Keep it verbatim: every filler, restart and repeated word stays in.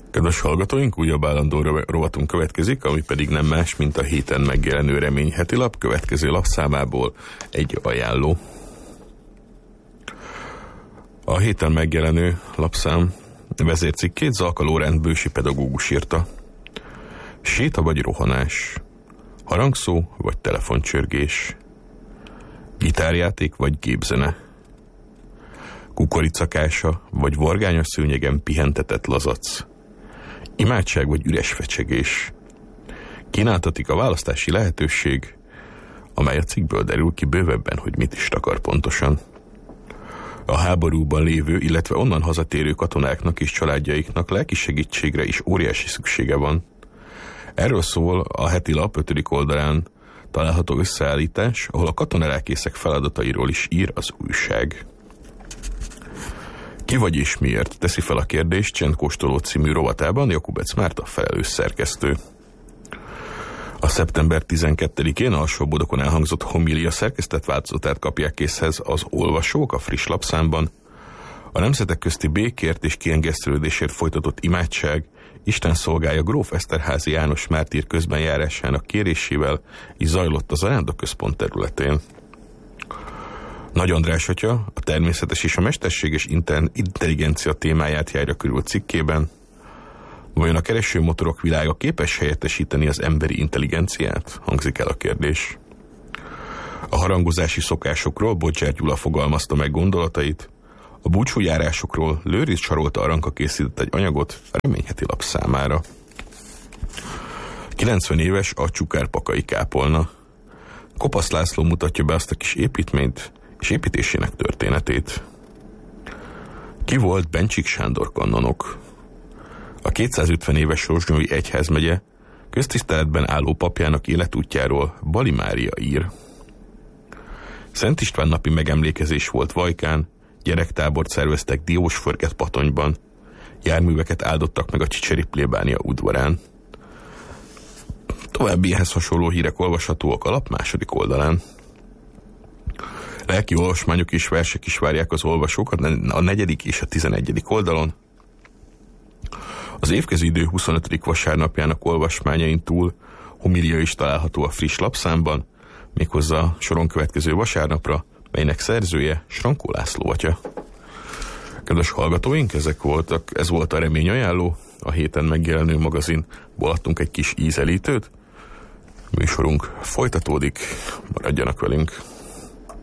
Kedves hallgatóink, újabb állandó rovatunk következik, ami pedig nem más, mint a héten megjelenő Remény heti lap következő lapszámából egy ajánló. A héten megjelenő lapszám vezércikkét Zalka Lóránt bősi pedagógus írta. Séta vagy rohanás, harangszó vagy telefoncsörgés, gitárjáték vagy gépzene, kukoricakása vagy vargányos szőnyegen pihentetett lazac, imádság vagy üres fecsegés. Kínáltatik a választási lehetőség, amely a cikkből derül ki bővebben, hogy mit is takar pontosan. A háborúban lévő, illetve onnan hazatérő katonáknak és családjaiknak lelki segítségre is óriási szüksége van. Erről szól a heti lap ötödik oldalán található összeállítás, ahol a katonalelkészek feladatairól is ír az újság. Ki vagy és miért? Teszi fel a kérdést Csendkóstoló című rovatában Jakubec Márta felelős szerkesztő. A szeptember tizenkettedikén Alsóbodokon elhangzott homilia szerkesztett változatát kapják készhez az olvasók a friss lapszámban. A nemzetek közti békért és kiengesztelődésért folytatott imádság Isten szolgája gróf Eszterházy János mártír közbenjárásának kérésével is zajlott az Arándok központ területén. Nagy András atya a természetes és a mesterséges intelligencia témáját járja körül cikkében. Vajon a keresőmotorok világa képes helyettesíteni az emberi intelligenciát? Hangzik el a kérdés. A harangozási szokásokról Bodzsár Gyula fogalmazta meg gondolatait, a búcsújárásokról Lőrincz Sarolta Aranka készített egy anyagot a Remény heti lap számára. kilencven éves a Csukár-pakai kápolna. Kopasz László mutatja be azt a kis építményt és építésének történetét. Ki volt Bencsik Sándor kannonok? A kétszázötven éves Rozsnyói egyházmegye köztiszteletben álló papjának életútjáról Bali Mária ír. Szent István napi megemlékezés volt Vajkán, gyerektábort szerveztek Diósförget Patonyban, járműveket áldottak meg a Csicseri plébánia udvarán. További ehhez hasonló hírek olvashatóak a lap második oldalán. Lelki olvasmányok és versek is várják az olvasókat a negyedik és a tizenegyedik oldalon. Az évkezidő huszonötödik vasárnapjának olvasmányain túl homilia is található a friss lapszámban, méghozzá soron következő vasárnapra, melynek szerzője Srankó László atya. Kedves hallgatóink, ezek voltak, ez volt a Remény ajánló, a héten megjelenő magazinból adtunk egy kis ízelítőt. Műsorunk folytatódik, maradjanak velünk.